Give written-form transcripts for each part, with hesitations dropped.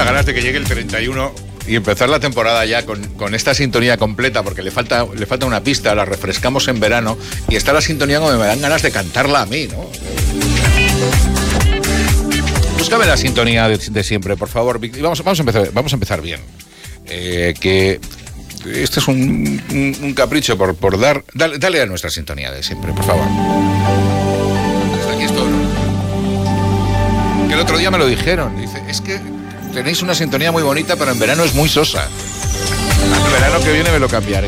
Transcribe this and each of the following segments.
unas ganas de que llegue el 31 y empezar la temporada ya con esta sintonía completa, porque le falta una pista, la refrescamos en verano y está la sintonía como me dan ganas de cantarla a mí, ¿no? Búscame la sintonía de siempre, por favor. Vamos a empezar bien. Que este es un capricho por dar. Dale a nuestra sintonía de siempre, por favor. Hasta aquí es todo. Que el otro día me lo dijeron. Dice, es que tenéis una sintonía muy bonita, pero en verano es muy sosa. El verano que viene me lo cambiaré.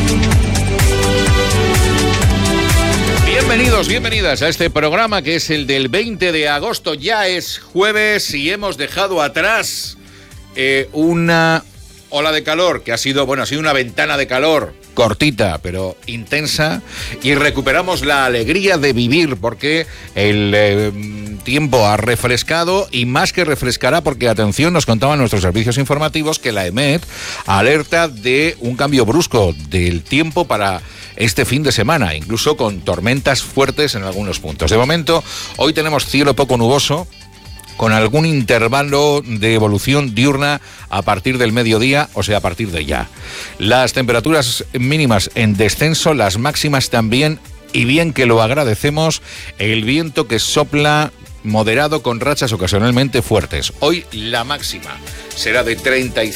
Bienvenidos, bienvenidas a este programa que es el del 20 de agosto. Ya es jueves y hemos dejado atrás una ola de calor que ha sido una ventana de calor cortita pero intensa, y recuperamos la alegría de vivir porque el tiempo ha refrescado, y más que refrescará porque, atención, nos contaban nuestros servicios informativos que la EMET alerta de un cambio brusco del tiempo para este fin de semana, incluso con tormentas fuertes en algunos puntos. De momento, hoy tenemos cielo poco nuboso, con algún intervalo de evolución diurna a partir del mediodía, o sea, a partir de ya. Las temperaturas mínimas en descenso, las máximas también, y bien que lo agradecemos, el viento que sopla moderado con rachas ocasionalmente fuertes. Hoy la máxima será de 35